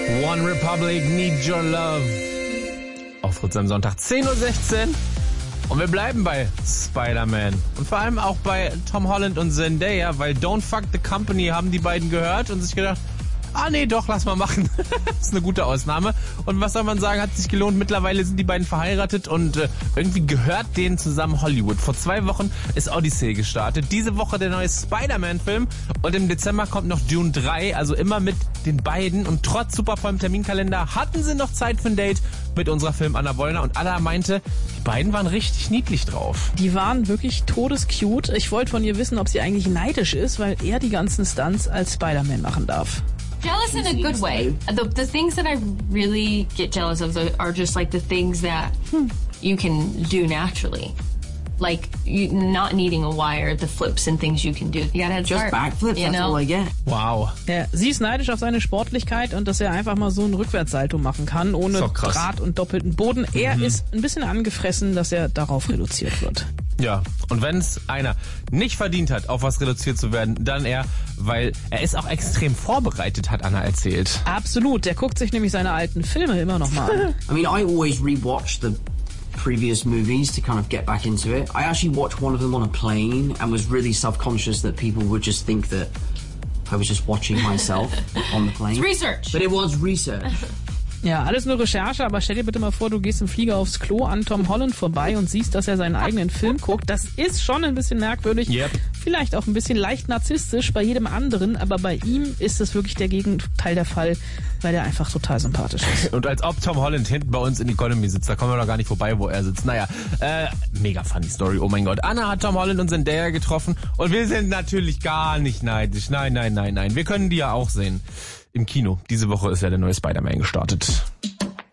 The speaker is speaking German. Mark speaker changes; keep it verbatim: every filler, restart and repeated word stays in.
Speaker 1: One Republic, Need Your Love. Auf Fritz am Sonntag, zehn Uhr sechzehn. Und wir bleiben bei Spider-Man. Und vor allem auch bei Tom Holland und Zendaya, weil Don't Fuck the Company haben die beiden gehört und sich gedacht, ah nee, doch, lass mal machen. Das ist eine gute Ausnahme. Und was soll man sagen, hat sich gelohnt. Mittlerweile sind die beiden verheiratet und äh, irgendwie gehört denen zusammen Hollywood. Vor zwei Wochen ist Odyssey gestartet. Diese Woche der neue Spider-Man-Film. Und im Dezember kommt noch Dune drei, also immer mit den beiden. Und trotz super vollem Terminkalender hatten sie noch Zeit für ein Date mit unserer Film Anna Wollner. Und Anna meinte, die beiden waren richtig niedlich drauf.
Speaker 2: Die waren wirklich todescute. Ich wollte von ihr wissen, ob sie eigentlich neidisch ist, weil er die ganzen Stunts als Spider-Man machen darf.
Speaker 3: Jealous in a good way. The, the things that I really get jealous of are just like the things that you can do naturally. Like you not needing a wire, the flips and things you can do. You gotta have
Speaker 4: Just backflips,
Speaker 3: you
Speaker 4: that's
Speaker 3: know?
Speaker 4: all I get.
Speaker 1: Wow.
Speaker 2: Ja, sie ist neidisch auf seine Sportlichkeit und dass er einfach mal so ein Rückwärtssalto machen kann, ohne Draht und doppelten Boden. Er mhm. ist ein bisschen angefressen, dass er darauf reduziert wird.
Speaker 1: Ja, und wenn es einer nicht verdient hat, auf was reduziert zu werden, dann er, weil er ist auch extrem vorbereitet, hat Anna erzählt.
Speaker 2: Absolut, der guckt sich nämlich seine alten Filme immer noch mal an.
Speaker 4: I mean, I always rewatch the previous movies to kind of get back into it. I actually watched one of them on a plane and was really self-conscious that people would just think that I was just watching myself on the plane.
Speaker 3: It's research.
Speaker 4: But it was research.
Speaker 2: Ja, alles nur Recherche, aber stell dir bitte mal vor, du gehst im Flieger aufs Klo an Tom Holland vorbei und siehst, dass er seinen eigenen Film guckt. Das ist schon ein bisschen merkwürdig,
Speaker 1: yep.
Speaker 2: Vielleicht auch ein bisschen leicht narzisstisch bei jedem anderen, aber bei ihm ist es wirklich der Gegenteil der Fall, weil er einfach total sympathisch ist.
Speaker 1: Und als ob Tom Holland hinten bei uns in Economy sitzt, da kommen wir doch gar nicht vorbei, wo er sitzt. Naja, äh, mega funny Story, oh mein Gott. Anna hat Tom Holland und Zendaya getroffen und wir sind natürlich gar nicht neidisch. Nein, nein, nein, nein. Wir können die ja auch sehen. Im Kino. Diese Woche ist ja der neue Spider-Man gestartet.